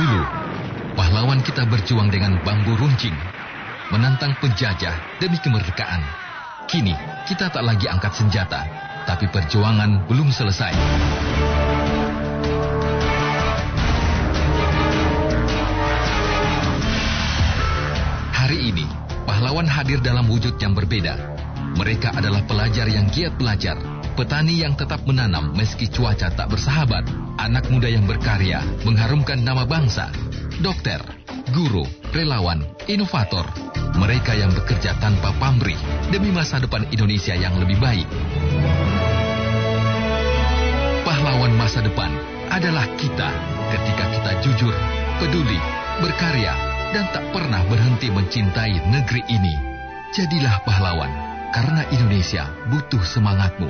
Dulu, pahlawan kita berjuang dengan bambu runcing, menantang penjajah demi kemerdekaan. Kini, kita tak lagi angkat senjata, tapi perjuangan belum selesai. Hari ini, pahlawan hadir dalam wujud yang berbeda. Mereka adalah pelajar yang giat belajar, petani yang tetap menanam meski cuaca tak bersahabat, anak muda yang berkarya, mengharumkan nama bangsa, dokter, guru, relawan, inovator. Mereka yang bekerja tanpa pamrih demi masa depan Indonesia yang lebih baik. Pahlawan masa depan adalah kita ketika kita jujur, peduli, berkarya, dan tak pernah berhenti mencintai negeri ini. Jadilah pahlawan, karena Indonesia butuh semangatmu.